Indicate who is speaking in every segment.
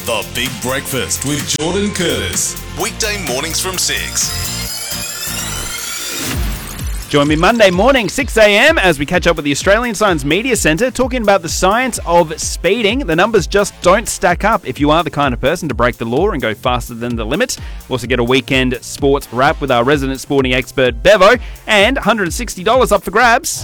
Speaker 1: The Big Breakfast with Jordan Curtis. Weekday mornings from 6.
Speaker 2: Join me Monday morning, 6 a.m, as we catch up with the Australian Science Media Centre, talking about the science of speeding. The numbers just don't stack up if you are the kind of person to break the law and go faster than the limit. We'll also get a weekend sports wrap with our resident sporting expert, Bevo, and $160 up for grabs.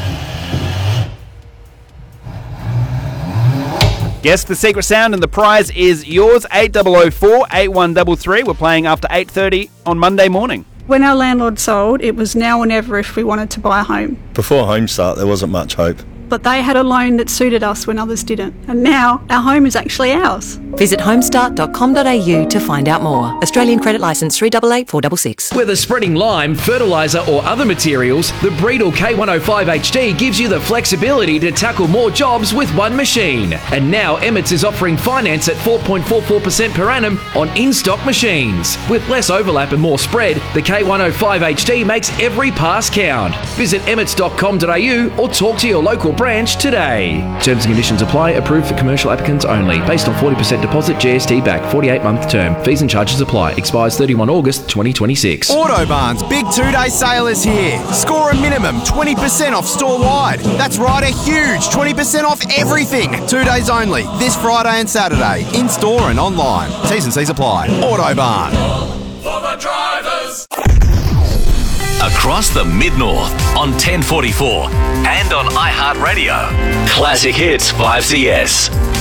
Speaker 2: Guess the secret sound and the prize is yours, 8004-8133. We're playing after 8:30 on Monday morning.
Speaker 3: When our landlord sold, it was now or never if we wanted to buy a home.
Speaker 4: Before Home Start, there wasn't much hope.
Speaker 3: But they had a loan that suited us when others didn't. And now our home is actually ours.
Speaker 5: Visit homestart.com.au to find out more. Australian Credit Licence 388466.
Speaker 6: Whether spreading lime, fertiliser or other materials, the Breedle K105 HD gives you the flexibility to tackle more jobs with one machine. And now Emmets is offering finance at 4.44% per annum on in-stock machines. With less overlap and more spread, the K105 HD makes every pass count. Visit emmets.com.au or talk to your local branch today. Terms and conditions apply. Approved for commercial applicants only. Based on 40% deposit, GST back, 48-month term. Fees and charges apply. Expires 31 August 2026.
Speaker 7: Autobarn's big 2-day sale is here. Score a minimum 20% off store-wide. That's right, a huge 20% off everything. 2 days only. This Friday and Saturday. In-store and online. T's and C's apply. Autobarn.
Speaker 1: For the drivers. Across the Mid-North on 1044 and on iHeartRadio. Classic Hits 5CS.